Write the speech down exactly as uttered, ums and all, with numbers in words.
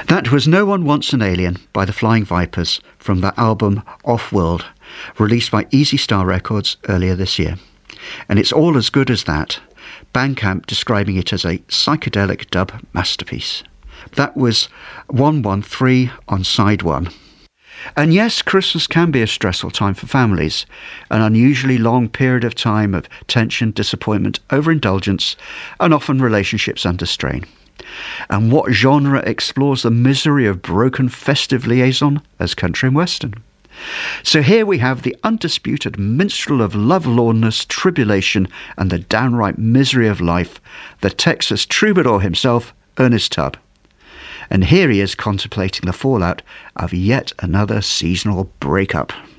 That was No One Wants an Alien by the Flying Vipers from their album Off-World, released by Easy Star Records earlier this year. And it's all as good as that, Bandcamp describing it as a psychedelic dub masterpiece. That was one one three on side one. And yes, Christmas can be a stressful time for families, an unusually long period of time of tension, disappointment, overindulgence, and often relationships under strain. And what genre explores the misery of broken festive liaison as country and western? So here we have the undisputed minstrel of lovelornness, tribulation, and the downright misery of life, the Texas troubadour himself, Ernest Tubb. And here he is contemplating the fallout of yet another seasonal breakup.